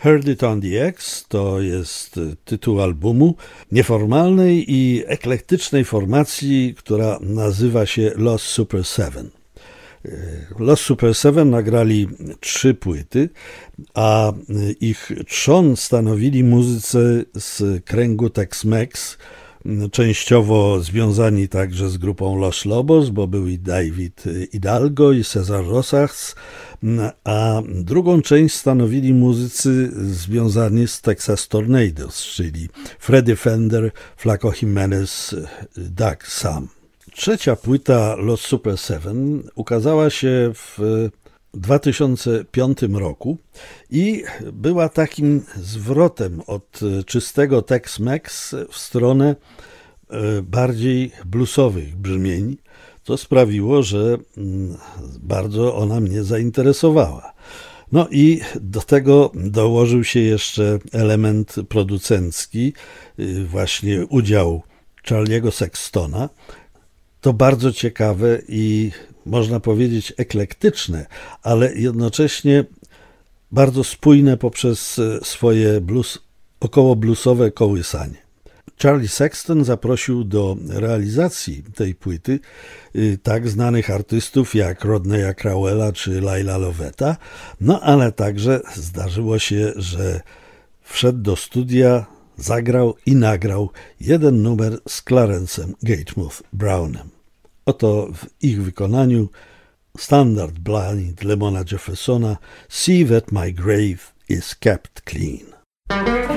Heard It on the X to jest tytuł albumu nieformalnej i eklektycznej formacji, która nazywa się Lost Super Seven. Lost Super Seven nagrali 3 płyty, a ich trzon stanowili muzycy z kręgu Tex-Mex, częściowo związani także z grupą Los Lobos, bo był i David Hidalgo i Cesar Rosas, a drugą część stanowili muzycy związani z Texas Tornadoes, czyli Freddie Fender, Flaco Jimenez, Doug Sam. Trzecia płyta Lost Super Seven ukazała się w 2005 roku i była takim zwrotem od czystego Tex-Mex w stronę bardziej bluesowych brzmień, co sprawiło, że bardzo ona mnie zainteresowała. No i do tego dołożył się jeszcze element producencki, właśnie udział Charliego Sextona. To bardzo ciekawe i można powiedzieć eklektyczne, ale jednocześnie bardzo spójne poprzez swoje około bluesowe kołysanie. Charlie Sexton zaprosił do realizacji tej płyty tak znanych artystów jak Rodneya Crowella czy Laila Lovetta, no ale także zdarzyło się, że wszedł do studia, zagrał i nagrał jeden numer z Clarence'em Gatemouth Brownem. Oto w ich wykonaniu standard blind Lemona Jeffersona See That My Grave Is Kept Clean.